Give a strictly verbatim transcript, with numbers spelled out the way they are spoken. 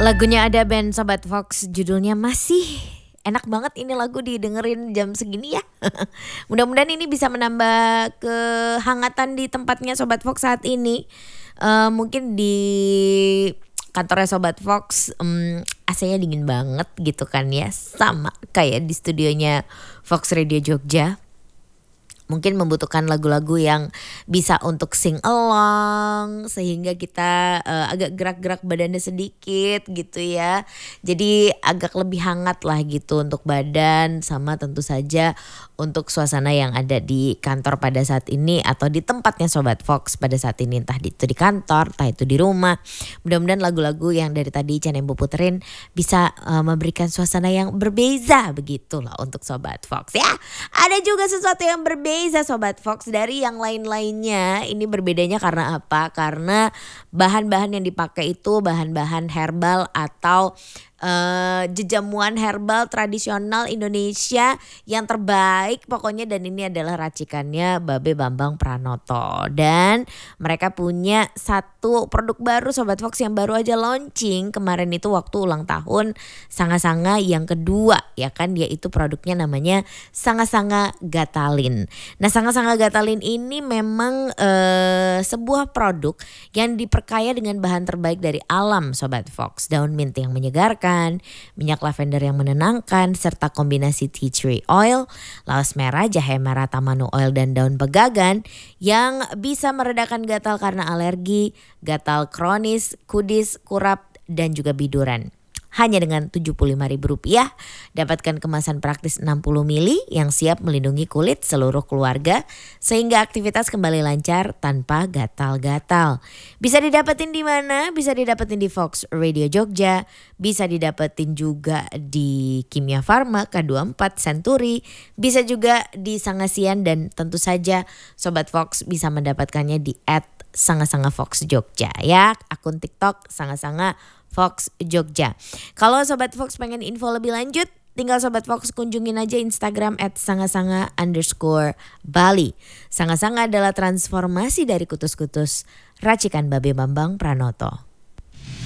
Lagunya ada band Sobat Fox, judulnya Masih. Enak banget ini lagu didengerin jam segini ya. Mudah-mudahan ini bisa menambah kehangatan di tempatnya Sobat Fox saat ini. Eh, mungkin di kantornya Sobat Fox um, A C-nya dingin banget gitu kan ya. Sama kayak di studionya Fox Radio Jogja. Mungkin membutuhkan lagu-lagu yang bisa untuk sing along sehingga kita uh, agak gerak-gerak badannya sedikit gitu ya. Jadi agak lebih hangat lah gitu untuk badan, sama tentu saja untuk suasana yang ada di kantor pada saat ini atau di tempatnya Sobat Fox pada saat ini, entah itu di kantor, entah itu di rumah. Mudah-mudahan lagu-lagu yang dari tadi Chan Embu puterin bisa uh, memberikan suasana yang berbeza begitulah untuk Sobat Fox ya. Ada juga sesuatu yang berbeza Sobat Fox dari yang lain-lainnya. Ini berbedanya karena apa? Karena bahan-bahan yang dipakai itu bahan-bahan herbal atau Uh, jejamuan herbal tradisional Indonesia yang terbaik pokoknya, dan ini adalah racikannya Babe Bambang Pranoto. Dan mereka punya satu produk baru Sobat Fox yang baru aja launching kemarin itu waktu ulang tahun Sanga-Sanga yang kedua ya kan, yaitu produknya namanya Sanga-Sanga Gatalin. Nah, Sanga-Sanga Gatalin ini memang uh, sebuah produk yang diperkaya dengan bahan terbaik dari alam Sobat Fox. Daun mint yang menyegarkan, minyak lavender yang menenangkan, serta kombinasi tea tree oil, laos merah, jahe merah, tamanu oil, dan daun pegagan yang bisa meredakan gatal karena alergi, gatal kronis, kudis, kurap, dan juga biduran. Hanya dengan tujuh puluh lima ribu rupiah, dapatkan kemasan praktis enam puluh mililiter yang siap melindungi kulit seluruh keluarga sehingga aktivitas kembali lancar tanpa gatal-gatal. Bisa didapetin di mana? Bisa didapetin di Fox Radio Jogja, bisa didapetin juga di Kimia Farma, K dua puluh empat, Century, bisa juga di Sangasian, dan tentu saja Sobat Fox bisa mendapatkannya di at Sanga-Sanga Fox Jogja ya, akun TikTok Sanga-Sanga Fox Jogja. Kalau Sobat Fox pengen info lebih lanjut, tinggal Sobat Fox kunjungin aja Instagram at Sanga-Sanga underscore Bali. Sanga-Sanga adalah transformasi dari kutus-kutus racikan Babe Bambang Pranoto.